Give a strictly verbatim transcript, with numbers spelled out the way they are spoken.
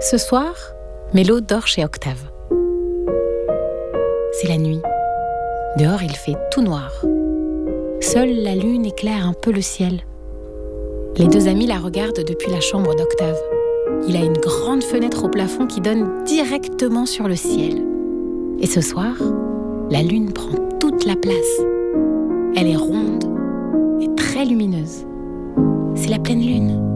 Ce soir, Mélo dort chez Octave. C'est la nuit. Dehors, il fait tout noir. Seule la lune éclaire un peu le ciel. Les deux amis la regardent depuis la chambre d'Octave. Il a une grande fenêtre au plafond qui donne directement sur le ciel. Et ce soir, la lune prend toute la place. Elle est ronde et très lumineuse. C'est la pleine lune.